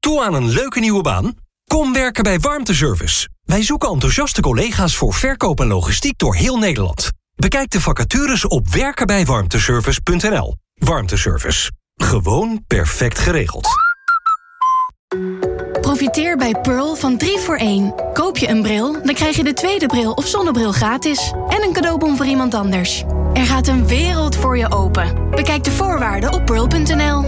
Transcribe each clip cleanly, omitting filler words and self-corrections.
Toe aan een leuke nieuwe baan? Kom werken bij Warmteservice. Wij zoeken enthousiaste collega's voor verkoop en logistiek door heel Nederland. Bekijk de vacatures op werkenbijwarmteservice.nl. Warmteservice. Gewoon perfect geregeld. Profiteer bij Pearl van 3 voor 1. Koop je een bril, dan krijg je de tweede bril of zonnebril gratis. En een cadeaubon voor iemand anders. Er gaat een wereld voor je open. Bekijk de voorwaarden op pearl.nl.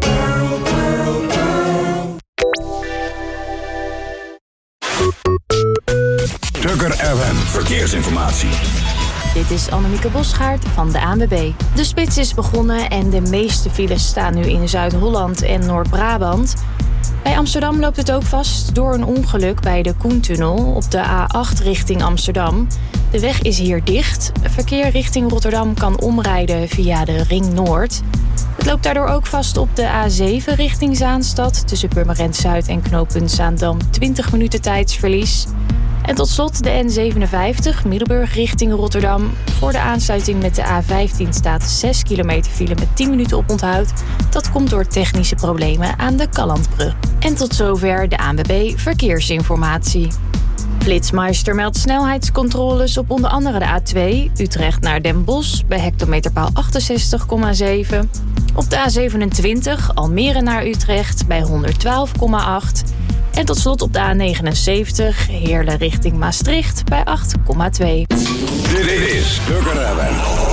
Tukker FM Verkeersinformatie. Dit is Annemieke Bosgaard van de ANWB. De spits is begonnen en de meeste files staan nu in Zuid-Holland en Noord-Brabant. Bij Amsterdam loopt het ook vast door een ongeluk bij de Koentunnel op de A8 richting Amsterdam. De weg is hier dicht. Verkeer richting Rotterdam kan omrijden via de Ring Noord. Het loopt daardoor ook vast op de A7 richting Zaanstad. Tussen Purmerend Zuid en knooppunt Zaandam 20 minuten tijdsverlies. En tot slot de N57 Middelburg richting Rotterdam. Voor de aansluiting met de A15 staat 6 kilometer file met 10 minuten oponthoud. Dat komt door technische problemen aan de Kallandbrug. En tot zover de ANWB Verkeersinformatie. Flitsmeister meldt snelheidscontroles op onder andere de A2 Utrecht naar Den Bosch bij hectometerpaal 68,7. Op de A27 Almere naar Utrecht bij 112,8. En tot slot op de A79 Heerlen richting Maastricht bij 8,2. Dit is Tukker FM.